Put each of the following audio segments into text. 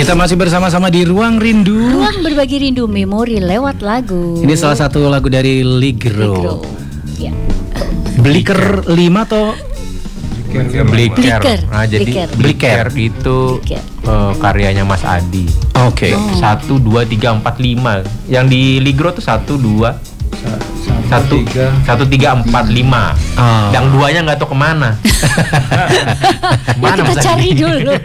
Kita masih bersama-sama di Ruang Rindu. Ruang berbagi rindu memori lewat lagu. Ini salah satu lagu dari Ligro. Ya. Bliker 5 atau Bliker. Nah, jadi Bliker itu karyanya Mas Adi. Oke. 1 2 3 4 5. Yang di Ligro tuh 1 2 1 3 4 5. Yang duanya nggak tahu kemana. Mana kita cari dulu.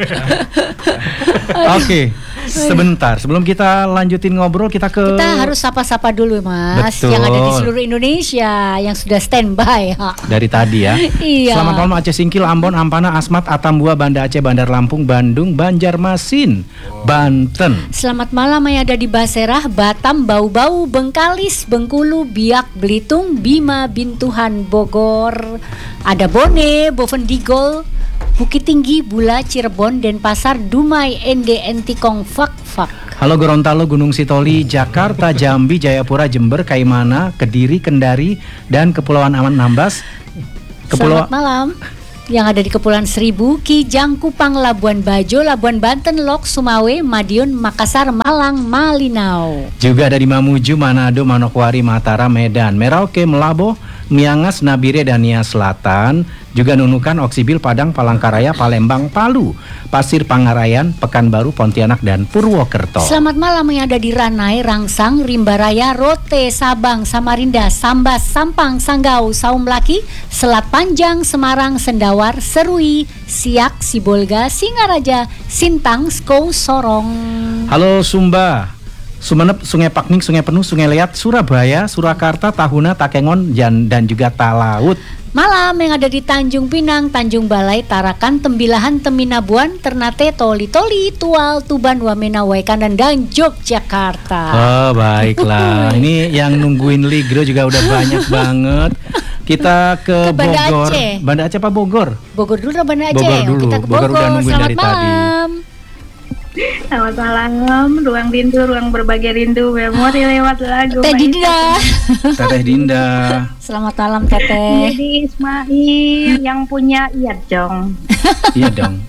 Oke. Sebentar, sebelum kita lanjutin ngobrol, kita harus sapa-sapa dulu, Mas. Betul. Yang ada di seluruh Indonesia yang sudah standby dari tadi ya. Iya. Selamat malam Aceh Singkil, Ambon, Ampana, Asmat, Atambua, Banda Aceh, Bandar Lampung, Bandung, Banjarmasin, Banten. Selamat malam yang ada di Baserah, Batam, Bau-Bau, Bengkalis, Bengkulu, Biak, Belitung, Bima, Bintuhan, Bogor. Ada Bone, Bovendigol, Bukit Tinggi, Bula, Cirebon, Denpasar, Dumai, Ende, Entikong, Fak. Halo Gorontalo, Gunung Sitoli, Jakarta, Jambi, Jayapura, Jember, Kaimana, Kediri, Kendari, dan Kepulauan Anambas. Selamat malam. Yang ada di Kepulauan Seribu, Kijang, Kupang, Labuan Bajo, Labuan Banten, Lok, Sumawe, Madiun, Makassar, Malang, Malinau. Juga ada di Mamuju, Manado, Manokwari, Mataram, Medan, Merauke, Melabo, Miangas, Nabire, dan Nia Selatan. Juga Nunukan, Oksibil, Padang, Palangkaraya, Palembang, Palu, Pasir Pangarayan, Pekanbaru, Pontianak, dan Purwokerto. Selamat malam yang ada di Ranai, Rangsang, Rimbaraya, Rote, Sabang, Samarinda, Sambas, Sampang, Sanggau, Saumlaki, Selat Panjang, Semarang, Sendawar, Serui, Siak, Sibolga, Singaraja, Sintang, Skou, Sorong. Halo Sumba, Sumenep, Sungai Pakning, Sungai Penuh, Sungai Liat, Surabaya, Surakarta, Tahuna, Takengon, dan juga Talaut. Malam yang ada di Tanjung Pinang, Tanjung Balai, Tarakan, Tembilahan, Teminabuan, Ternate, Toli-Toli, Tual, Tuban, Wamena, Waikanan, dan Yogyakarta. Oh baiklah, ini yang nungguin Ligro juga udah banyak banget. Kita ke Bogor. Aceh. Banda Aceh apa Bogor? Bogor dulu atau Banda Aceh? Bogor dulu. Kita ke Bogor udah nungguin Selamat dari malam. Selamat malam, Ruang Rindu, Ruang Berbagi Rindu, memori lewat lagu. Teh Dinda. Teteh Dinda. Selamat malam Teteh. Jadi Ismail yang punya iya dong. Iya dong.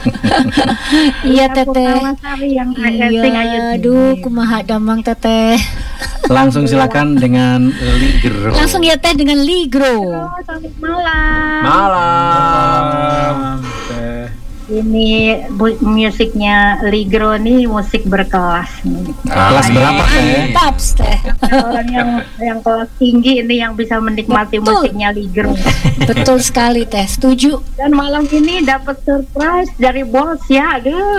Iya Teteh. Yang iya, aduh kumaha damang Teteh. Langsung silakan dengan Ligro. Langsung ya Teh dengan Ligro. Selamat malam. Malam. Ini musiknya Ligro nih musik berkelas nih. Kelas berapa Teh? Mantap Teh. Orang yang kelas tinggi ini yang bisa menikmati musiknya Ligro. Betul sekali Teh, setuju. Dan malam ini dapat surprise dari bos ya, aduh.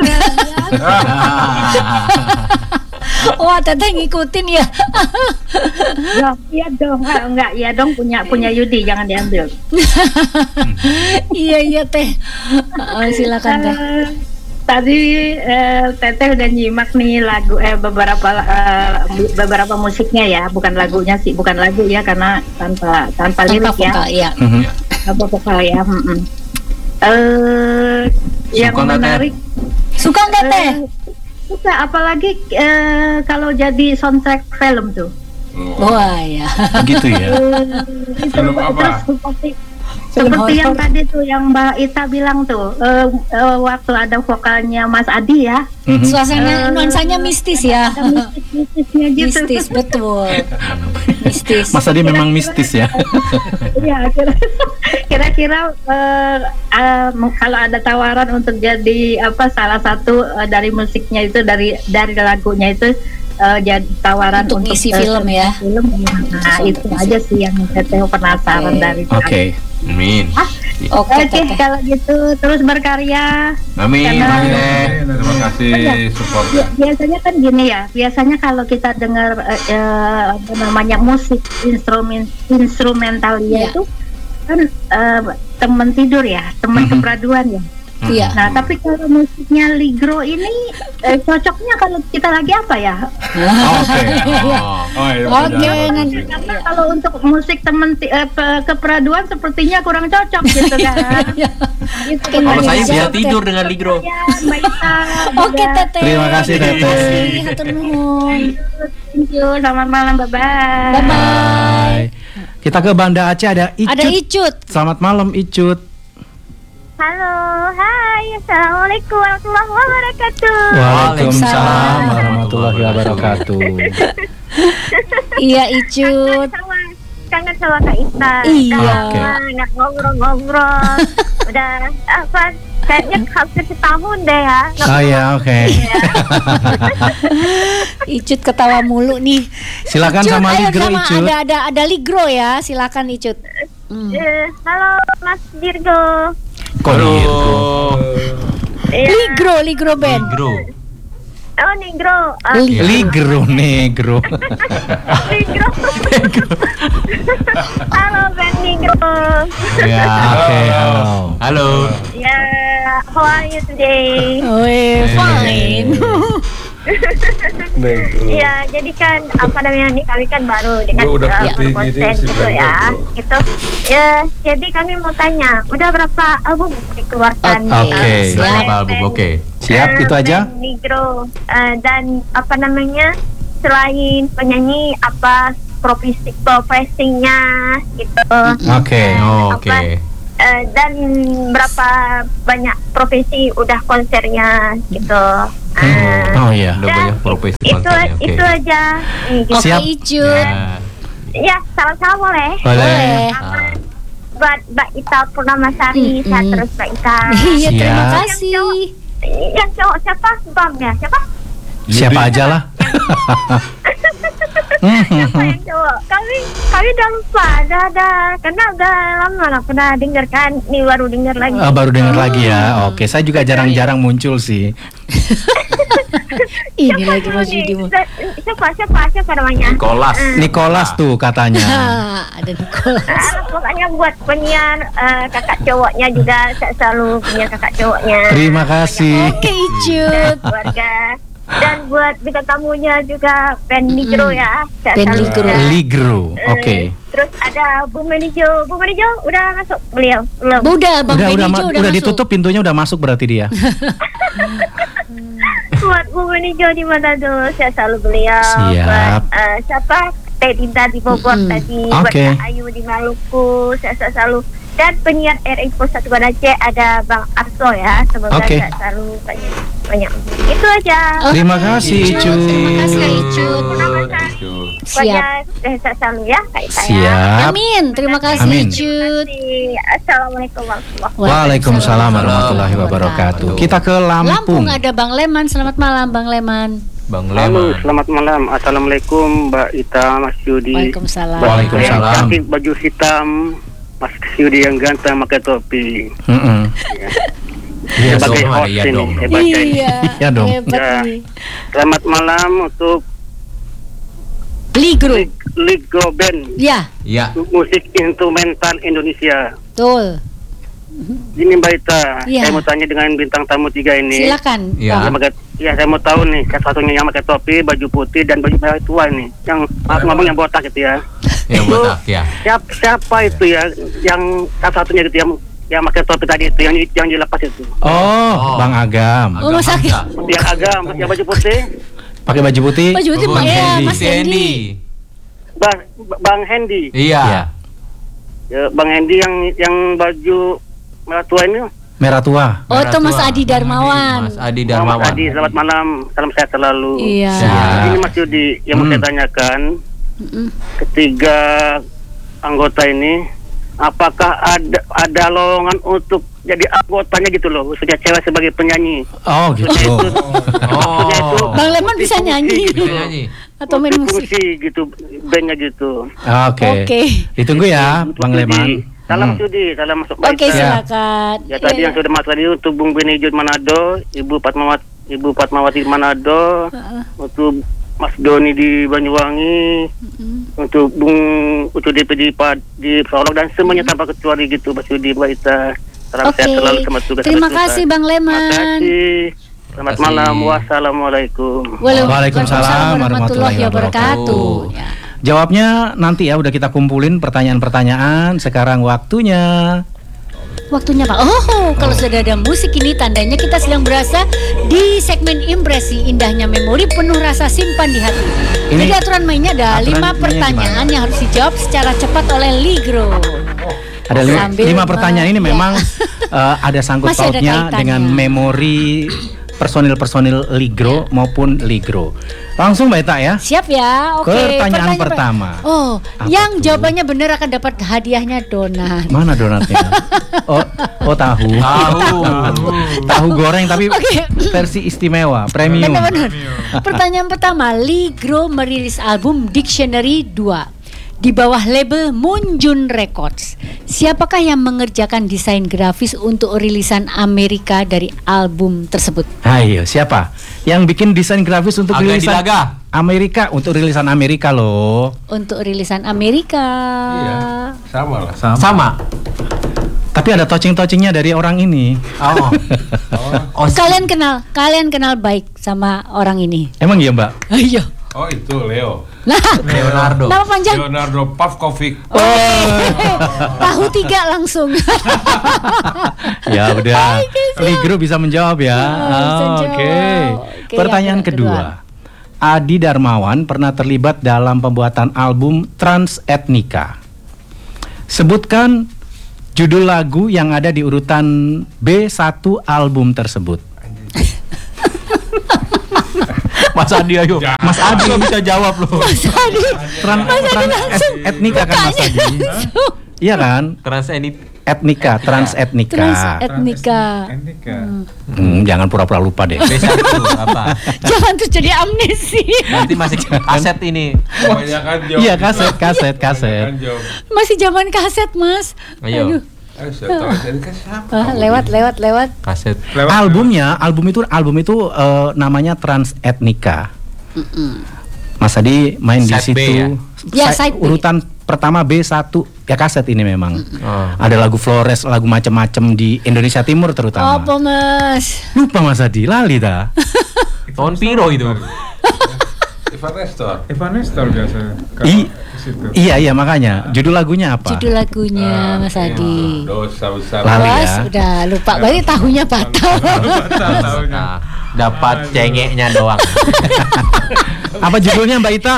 Wah Teteh ngikutin ya. Ya, iya dong, enggak, iya dong punya Yudi, jangan diambil. Iya Teh. Silakan Teh. Tadi Teteh udah nyimak nih lagu beberapa musiknya ya, bukan lagunya sih, bukan lagu ya karena tanpa lirik vokal, ya. Tanpa vokal ya. Yang menarik. Suka nggak Teh? Suka, apalagi kalau jadi soundtrack film tuh. Wah ya. Gitu ya. Film apa? Seperti yang tadi tuh yang Mbak Ita bilang tuh, waktu ada vokalnya Mas Adi ya. Suasana nuansanya mistis ya. Mistisnya gitu. Mistis betul. Mistis. Mas Adi memang mistis ya. Iya, kira-kira kalau ada tawaran untuk jadi salah satu dari musiknya itu dari lagunya itu jadi tawaran untuk ngisi film ya. Nah, itu aja sih yang saya penasaran dari. Oke. Amin. Oke, kalau gitu terus berkarya. Amin. Terima kasih support. Biasanya kan gini ya. Biasanya kalau kita dengar musik instrumental itu kan teman tidur ya, teman kepraduan ya. Iya. Nah, tapi kalau musiknya Ligro ini cocoknya kalau kita lagi apa ya? Oke. Karena kalau untuk musik teman kepraduan sepertinya kurang cocok gitu kan. Kalau saya bisa tidur dengan Ligro. Oke Teteh. Terima kasih Teteh. Hatur nuhun. Thank you. Selamat malam. Bye-bye. Bye-bye. Kita ke Banda Aceh, ada Icut. Ada Icut. Selamat malam Icut. Halo, hai, assalamualaikum warahmatullahi wabarakatuh. Waalaikumsalam warahmatullahi wabarakatuh. Iya Icut. Kangen sama Kak Ita. Iya. Nggak ngobrol-ngobrol. Udah apa? Kayaknya hampir setahun deh ya. Oh ya, oke. Icut ketawa mulu nih. Silakan Icut, sama ayo, Ligro, sama Icut. ada Ligro ya, silakan Icut. Halo Mas Dirgo. Kok Ligro? Iya. Ligro band. Ligro. Oh Negro. Ligro, negro. Negro. Halo Ben Negro. Ya, oke, halo. Halo. Ya, how are you today? Oh, fine. Iya, jadi kan apa namanya nih, kami kan baru dengan konten gitu ya. Gitu. Ya, jadi kami mau tanya, udah berapa album dikeluarkan? Oke. Berapa album? Oke. Siap, itu aja. Negro. Dan apa namanya, selain penyanyi, apa profesinya gitu. Oke. Oke. Dan berapa banyak profesi udah konsernya gitu. Oh iya. Udah banyak profesi Itu konsernya. Oke. itu aja. Gitu. Oke Siap. Icut. Ya, salam-salam boleh. Boleh. Ah. Buat Mbak Ita Purnamasari, sehat terus Mbak Ita. Iya, terima Siap. kasih. Yang cowok siapa? Bang ya? Siapa? Siapa aja lah. Siapa yang cowok? Kami udah lupa, karena udah lama lah pernah denger kan, ini baru denger lagi. Baru dengar lagi ya. Oke, saya juga jarang-jarang muncul sih. Ini lagi Mas Yudi. Siapa namanya? Nicholas. Nicholas tuh katanya. Ada Nicholas. Pokoknya buat penyiar kakak cowoknya juga, saya selalu punya kakak cowoknya. Terima kasih. Oke Icut. Keluarga. Dan buat bintang tamunya juga Ben Ligro ya. Saya Ben selalu Ligro. juga. Ligro. Oke. Terus ada Bu Menijo udah masuk beliau belum? Udah Bang Benijo udah masuk. ditutup pintunya, udah masuk berarti dia. Buat Bu Menijo di Manado, saya selalu beliau. Siap. Buat siapa? Teh Dinda di Bogor tadi. Buat Oke. Kak Ayu di Maluku, saya selalu. Dan penyiar R1 Aceh ada Bang Arso ya. Semoga Oke. saya selalu banyak. Itu aja. Terima kasih, Icu. Terima kasih Kak Icut. Siap. Saya selalu ya Kak Ita ya. Siap. Amin. Terima kasih Amin. Icut. Assalamualaikum warahmatullahi Waalaikumsalam warahmatullahi wabarakatuh. Kita ke Lampung Lampung. ada Bang Leman. Selamat malam Bang Leman. Bang Halo, Leman. selamat malam. Assalamualaikum Mbak Ita, Mas Yudi. Waalaikumsalam. Waalaikumsalam. Yang cantik baju hitam, Mas Yudi yang ganteng pakai topi. Iya, Sebagai dong, host iya ini, dong. hebatnya ini. Iya. Ya dong. Hebat Ya. nih. Selamat malam untuk Ligro. Ligro Band, Ya, Ya. musik instrumental Indonesia. betul. Ini Mbak Ita, Iya. saya mau tanya dengan bintang tamu 3 ini. Silakan. Ya. Bang. Saya mau tahu nih, satunya yang pakai topi, baju putih dan baju merah tua nih. Yang ngomong yang botak gitu ya. Yang botak ya. Siapa itu ya yang satunya gitu yang pakai topi tadi itu yang dilepas itu? Oh, Bang Agam. Oh, Mas Agam. Hamzah. Yang agam, yang baju putih, Pakai baju putih. Baju putih Bang ya, Hendy. Mas Si Hendy. Bang Hendy. Iya. Ya, Bang Hendy yang baju merah tua ini. Merah tua. Oh, itu Mas Merah tua. Adi Darmawan. Mas Adi Mas Darmawan. Adi, selamat malam, salam sehat selalu. Iya. Siap. Ini Mas Yudi yang mau saya tanyakan, Mm-mm. ketiga anggota ini, apakah ada lowongan untuk jadi anggotanya gitu loh, khususnya cewek sebagai penyanyi? Oh, gitu. Maksudnya itu Bang Leman bisa nyanyi. gitu. Bisa nyanyi. Atau main musik. Fungsi gitu, bandnya gitu. Oke. Oke. Ditunggu ya, Bang Leman. Salam Yudi, salam masuk Oke, baik. silakan. Ya tadi yang sudah masuk tadi untuk Bung Benijud Manado, Ibu Fatmawati Manado, untuk Mas Doni di Banyuwangi, untuk Bung Ucu DP di Solok dan semuanya tanpa kecuali gitu, Mas Yudi, Mbak Ita. Salam Oke. sehat selalu, selamat tugas. Terima selamat kasih tugas. Bang Terima Leman. kasih. Selamat Terima kasih. malam. Wassalamualaikum. Waalaikumsalam warahmatullahi wabarakatuh. Ya. Jawabnya nanti ya, udah kita kumpulin pertanyaan-pertanyaan. Sekarang waktunya. Waktunya Pak. Oh, kalau sudah ada musik ini tandanya kita sedang berasa di segmen impresi indahnya memori penuh rasa simpan di hati. Ini Jadi aturan mainnya ada aturan 5 mainnya pertanyaan gimana? yang harus dijawab secara cepat oleh Ligro. Ada lima pertanyaan ini memang ada sangkut pautnya dengan memori personil Ligro maupun Ligro. Langsung Mbak Ita ya. Siap ya. Oke. Pertanyaan pertama. Yang jawabannya benar akan dapat hadiahnya donat. Mana donatnya? Tahu. Tahu goreng tapi versi istimewa, premium. Benar. Pertanyaan pertama, Ligro merilis album Dictionary 2 di bawah label Munjun Records. Siapakah yang mengerjakan desain grafis untuk rilisan Amerika dari album tersebut? Ayo, siapa? Yang bikin desain grafis untuk rilisan Amerika, untuk rilisan Amerika loh. Untuk rilisan Amerika. Iya, sama lah. Sama. Tapi ada touching-touchingnya dari orang ini. Kalian kenal baik sama orang ini. Emang iya Mbak? Ayo. Oh itu Leo. Leonardo. Nama panjang? Leonardo Pavkovic. Tahu 3 langsung. Ya udah. Ligro bisa menjawab ya. Oke. Pertanyaan kedua. Adi Darmawan pernah terlibat dalam pembuatan album Trans Ethnica. Sebutkan judul lagu yang ada di urutan B1 album tersebut. Mas Adi ayo. Mas Adi lo bisa jawab loh. Mas Adi. Trans Ethnica kan Mas Adi? Iya kan? Trans Ethnica. Jangan pura-pura lupa deh. B1 apa? Jangan tuh jadi amnesi. Nanti masih kaset ini. Iya kaset. Masih zaman kaset Mas. Ayo. Lewat Kaset. Album itu namanya Trans Ethnica. Mas Adi main di situ. Urutan pertama B1 ya kaset ini memang. Ada lagu Flores, lagu macam-macam di Indonesia Timur terutama. Apa Mas? Lupa Mas Adi, lali dah. Tahun piro itu? Evan Nestor biasa. Iya makanya. Judul lagunya apa? Judul lagunya Mas Adi. Dosa besar. Mas udah lupa, berarti tahunya batal. Dapat cengeknya doang. Apa judulnya Mbak Ita?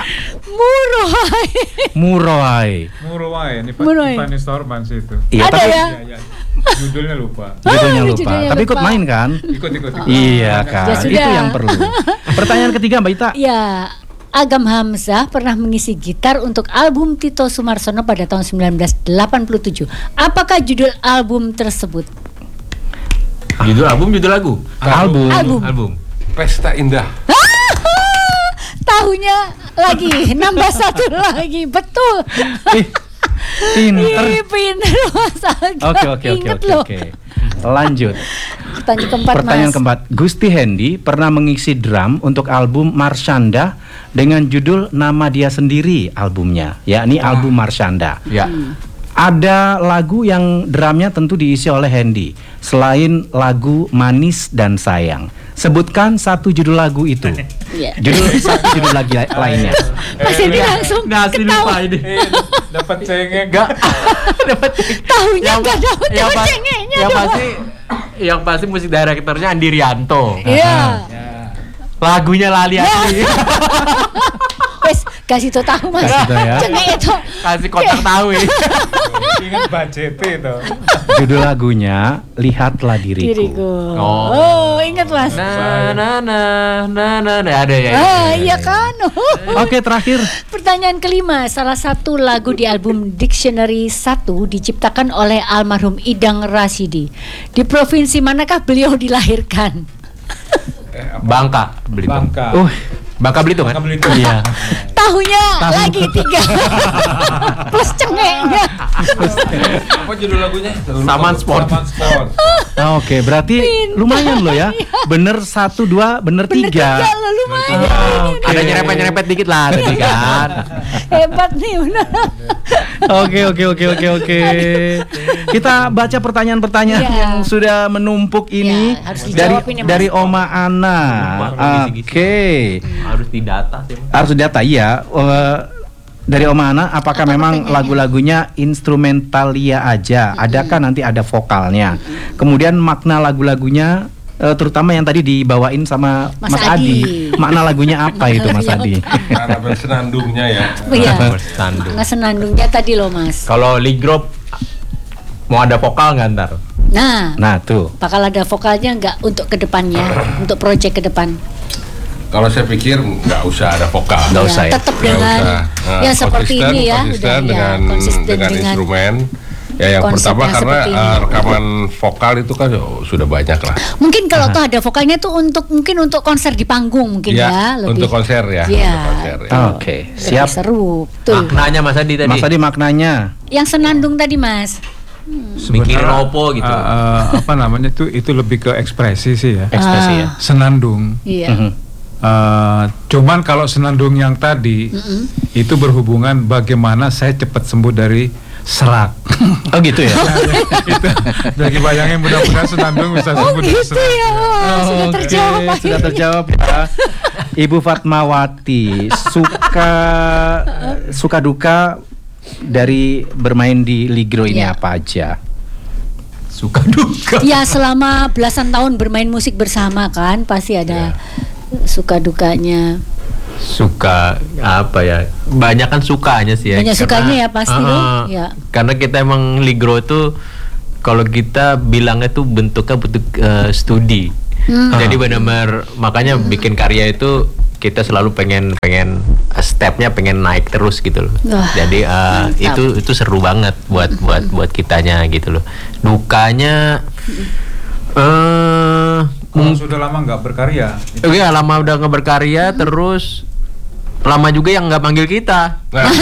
Muroai. Ini Evan Nestor bang situ. Iya, ada ya? Judulnya lupa. Tapi ikut main kan? Ikut. Iya kan. Ya, itu yang perlu. Pertanyaan ketiga Mbak Ita. Ya. Agam Hamzah pernah mengisi gitar untuk album Tito Sumarsono pada tahun 1987. Apakah judul album tersebut? Judul lagu? Album. Pesta Indah. Tahunya lagi, nambah satu lagi, betul. Pinter Mas Agam. Oke. Lanjut. Pertanyaan keempat. Gusti Hendy pernah mengisi drum untuk album Marshanda dengan judul nama dia sendiri albumnya, yakni album Marshanda. Ya. Ada lagu yang drumnya tentu diisi oleh Hendy selain lagu Manis dan Sayang. Sebutkan satu judul lagu itu. Satu judul lagu lainnya. Mas ini langsung ketawa. Dapat cengek enggak? Tahunya enggak dapat cengeknya. Yang pasti musik direkturnya Andi Rianto. Iya. Lagunya lali asli. Wes kasih tahu Mas. Cengek itu. Kasih kotak tahu. Ingat budget itu. Judul lagunya Lihatlah Diriku. Ingat Mas. Na ada ya. Iya kan. Oke, terakhir. Pertanyaan kelima, salah satu lagu di album Dictionary 1 diciptakan oleh almarhum Idang Rasidi. Di provinsi manakah beliau dilahirkan? Bangka Belitung. Bangka Belitung kan? Iya. Tahunya lagi 3 plus cengeknya. Apa judul lagunya? Saman Sport. Oke, berarti lumayan loh ya. Bener 1, 2, bener 3. Lumayan. Ada nyerempet dikit lah tadi kan. Hebat nih benar. Oke. Kita baca pertanyaan-pertanyaan yang sudah menumpuk ini dari Oma Ana. Oke. Harus didata sih. Harus didata iya. Dari Oma Ana, apakah memang lagu-lagunya instrumentalia aja? Adakah nanti ada vokalnya? Kemudian makna lagu-lagunya, terutama yang tadi dibawain sama Mas Adi. Makna lagunya apa itu Mas Adi? Karena bersenandungnya ya. Iya. Senandungnya tadi loh Mas. Kalau Ligro Mau ada vokal nggak ntar? Nah tuh. Bakal ada vokalnya nggak untuk kedepannya, untuk proyek ke depan? Kalau saya pikir nggak usah ada vokal. Nggak usah ya. Tetap dengan seperti ini ya, konsisten konsisten dengan instrumen. Ya yang konsepnya pertama karena seperti ini. rekaman vokal itu kan sudah banyak lah. Mungkin kalau tuh ada vokalnya tuh mungkin untuk konser di panggung mungkin ya, lebih. Untuk konser ya. Iya. Untuk konser, ya. Oke, Lebih siap. seru. Tuh. Maknanya Mas Adi tadi. Mas tadi maknanya. Yang senandung tadi Mas. Mikirin opo gitu. Apa namanya itu lebih ke ekspresi sih ya. Ekspresi ya. Senandung. Iya. Cuman kalau senandung yang tadi itu berhubungan bagaimana saya cepat sembuh dari serak. Oh gitu ya. Itu bagi bayangin mudah-mudahan senandung bisa sembuh dari Gitu serak. ya. Sudah Oke, terjawab. sudah terjawab ya. Ibu Fatmawati suka duka dari bermain di Ligro ini Iya. apa aja? Suka duka. Ya selama belasan tahun bermain musik bersama kan pasti ada suka dukanya. Suka apa ya? Banyak kan sukanya sih ya. Banyak sukanya ya pasti tuh. Ya. Karena kita emang Ligro itu kalau kita bilangnya tuh bentuknya bentuk studi. Jadi benar-benar makanya bikin karya itu kita selalu pengen stepnya pengen naik terus gitu loh. Wah, Jadi mantap. itu seru banget buat kitanya gitu loh. Dukanya Kalau sudah lama nggak berkarya. iya lama udah nggak berkarya terus lama juga yang nggak panggil kita.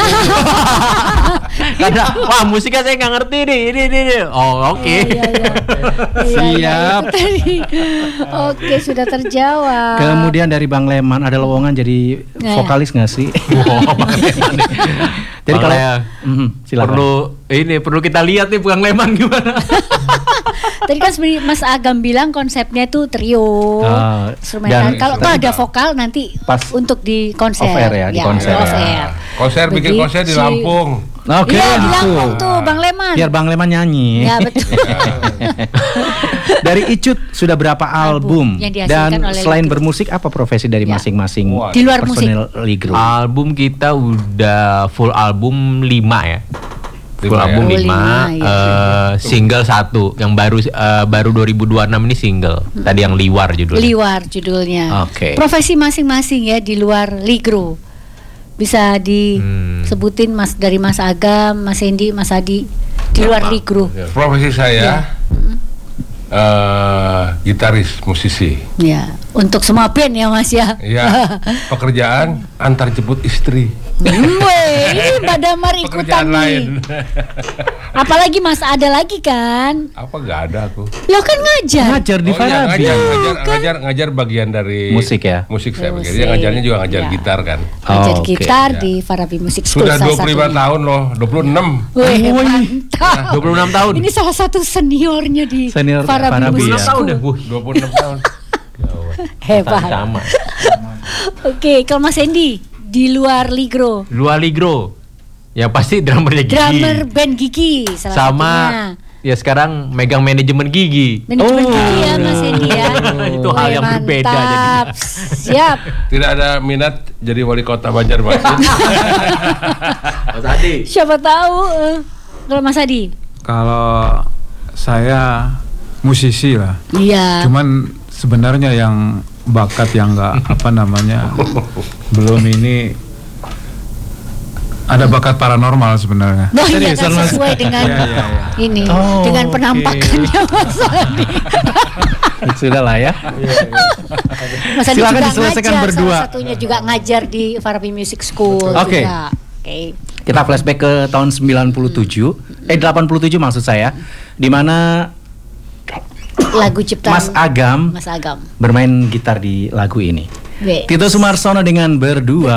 Karena wah musiknya saya nggak ngerti nih ini. Oh oke. Siap. Oke sudah terjawab. Kemudian dari Bang Leman ada lowongan jadi Nah, vokalis nggak sih? Jadi Bang kalau Lea, silakan. perlu kita lihat nih Bang Leman gimana. Tadi kan sebenarnya Mas Agam bilang konsepnya itu trio, instrumental. dan Kalau tuh ada vokal nanti pas untuk di konser. off air ya, di konser off ya. air. Konser bikin Begitu. konser di Lampung. Oke, Iya di gitu. Lampung tuh Bang Leman. Biar Bang Leman nyanyi. Ya betul. Dari Icut sudah berapa album? yang dihasilkan Dan oleh selain Icut. bermusik apa profesi dari Ya. masing-masing Di luar personil Ligro? Album kita udah full album 5 ya. Full Lima album ya? 5, Lima, single 1 yang baru 2026 ini single. Tadi yang Liwar judulnya. Liwar judulnya. Oke. Profesi masing-masing ya di luar Ligro. Bisa disebutin dari Mas Agam, Mas Hendy, Mas Adi di luar Ligro. Profesi saya gitaris, musisi. Ya, untuk semua band ya Mas ya. Ya, pekerjaan antar jemput istri. Ini Mbak Damar ikutan Pekerjaan nih. lain. Apalagi Mas ada lagi kan? Apa nggak ada aku? Lo kan ngajar. Ngajar di Oh iya, Farabi. ngajar bagian dari Musik ya? Musik saya Musik. pikir. Dia ngajarnya juga ngajar Ya. gitar kan. Ngajar oke. gitar Ya. di Farabi Music School Sudah salah 25 satunya. tahun loh, 26. Wih, mantap. 26 tahun. Ini salah satu seniornya di Senior Farabi Farabi Music ya. School. udah. 26 tahun. Hebat. Sama. Oke, kalau Mas Hendy di luar Ligro, Luar Ligro. Ya pasti drummernya Gigi. drummer band Gigi salah Sama satunya. ya sekarang megang manajemen Gigi. Manajemen Gigi ya Mas Hendy ya. Itu hal yang berbeda Mantap. jadinya. Siap. Tidak ada minat jadi wali kota Banjarmasin. Mas Adi. Siapa tahu kalau Mas Adi. Kalau saya musisi lah. Iya. Cuman sebenarnya yang bakat yang nggak belum ini ada bakat paranormal sebenarnya. Nah, iya Serius, kan Mas? sesuai dengan Iya. ini, Oh, dengan oke. penampakannya Mas Adi. Sudah lah ya. Mas Adi Silakan juga diselesaikan ngajar, berdua. salah satunya juga ngajar di Farabi Music School. Oke. juga. Oke. Kita flashback ke tahun 87 maksud saya, di mana Lagu ciptaan Mas Agam Mas Agam. bermain gitar di lagu ini. Weh. Tito Sumarsono dengan Berdua.